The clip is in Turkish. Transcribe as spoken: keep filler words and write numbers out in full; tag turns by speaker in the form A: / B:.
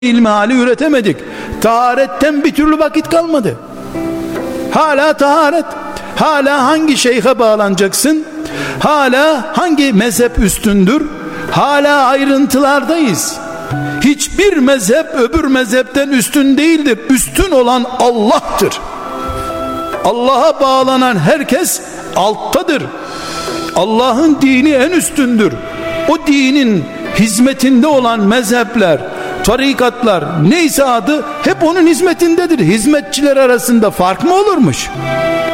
A: ilmihali üretemedik. Taharetten bir türlü vakit kalmadı. Hala taharet. Hala hangi şeyhe bağlanacaksın? Hala hangi mezhep üstündür? Hala ayrıntılardayız. Hiçbir mezhep öbür mezhepten üstün değildir. Üstün olan Allah'tır. Allah'a bağlanan herkes alttadır. Allah'ın dini en üstündür. O dinin hizmetinde olan mezhepler, tarikatlar neyse adı hep onun hizmetindedir. Hizmetçiler arasında fark mı olurmuş?